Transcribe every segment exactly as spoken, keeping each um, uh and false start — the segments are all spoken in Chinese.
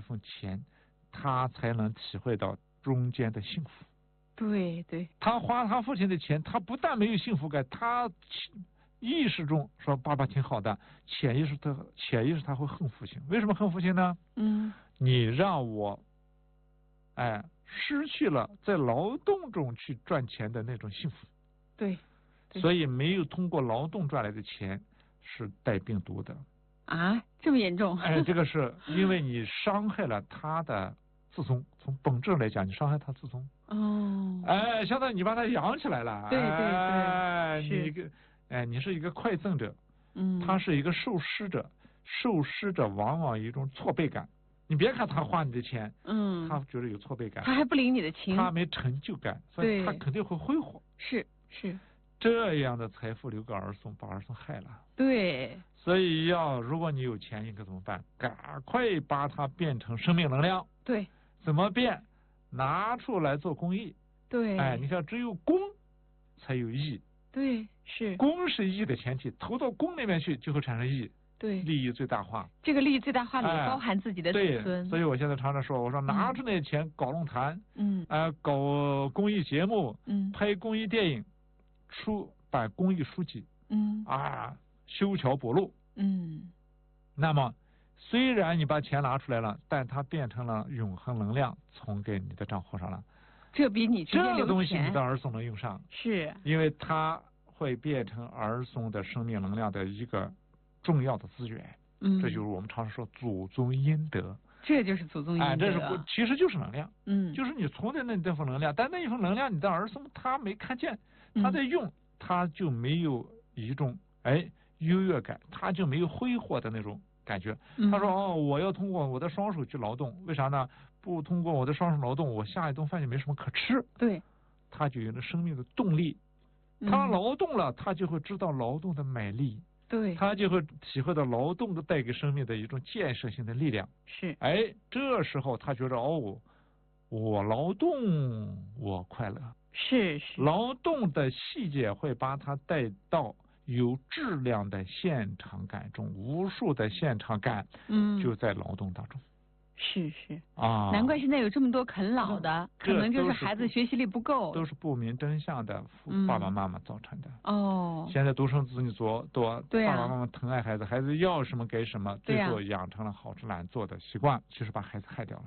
份钱，他才能体会到中间的幸福。 对对， 他花他父亲的钱，他不但没有幸福感，他意识中说爸爸挺好的，潜意识他潜意识他会恨父亲。为什么恨父亲呢？ 嗯， 你让我，哎，失去了在劳动中去赚钱的那种幸福。 对，对所以没有通过劳动赚来的钱是带病毒的。 啊，这么严重？ 哎，这个是因为你伤害了他的自尊，从本质来讲，你伤害他自尊。 哦， 哎，相当于你把他养起来了。 对对对， 哎， 是你一个，哎，你是一个馈赠者， 嗯， 他是一个受施者，受施者往往有一种挫败感。你别看他花你的钱， 嗯， 他觉得有挫败感， 他还不领你的情， 他没成就感，所以他肯定会挥霍。 是是， 这样的财富留给儿孙，把儿孙害了。 对， 所以要如果你有钱，应该怎么办？赶快把它变成生命能量。 对， 怎么变？拿出来做公益。 对， 哎，你看，只有公才有义。 对，是公是义的前提，投到公那边去就会产生义。 对， 利益最大化。 这个利益最大化里包含自己的子孙。 对，所以我现在常常说，我说拿出那钱搞论坛， 嗯， 啊、呃，搞公益节目， 嗯， 拍公益电影，出版公益书籍， 嗯， 啊，修桥补路， 嗯， 那么虽然你把钱拿出来了，但它变成了永恒能量，存给你的账户上了。 这比你直接留钱， 这个东西你的儿孙能用上， 是因为它会变成儿孙的生命能量的一个重要的资源。 嗯， 这就是我们常说祖宗阴德。 这就是祖宗阴德。 哎，这是不，其实就是能量。 嗯， 就是你存的那那份能量，但那一份能量你的儿孙他没看见，他在用，嗯、他就没有一种哎优越感，他就没有挥霍的那种感觉。 嗯、 他说哦，我要通过我的双手去劳动，为啥呢？不通过我的双手劳动，我下一顿饭就没什么可吃。 对， 他就有了生命的动力。他劳动了，他就会知道劳动的美丽。 对， 他就会体会到劳动的带给生命的一种建设性的力量。 是， 哎，这时候他觉得哦，我劳动我快乐。 是是， 劳动的细节会把他带到有质量的现场感中，无数的现场感，嗯，就在劳动当中。 是是啊， 难怪现在有这么多啃老的，可能就是孩子学习力不够， 都是不明真相的爸爸妈妈造成的。 嗯、哦， 现在独生子女多多， 对啊， 爸爸妈妈疼爱孩子，孩子要什么给什么，最后养成了好吃懒做的习惯，其实把孩子害掉了。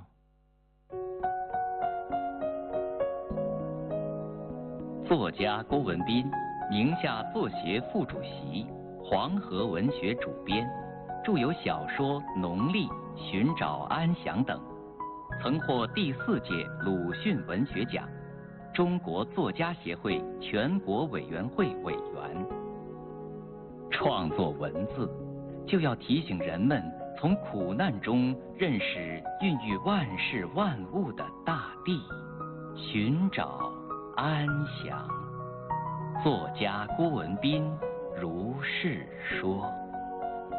作家郭文彬，宁夏作协副主席，黄河文学主编，著有小说《农历》《寻找安详》等，曾获第四届鲁迅文学奖，中国作家协会全国委员会委员。创作文字，就要提醒人们从苦难中认识孕育万事万物的大地，寻找安详。作家郭文彬如是说。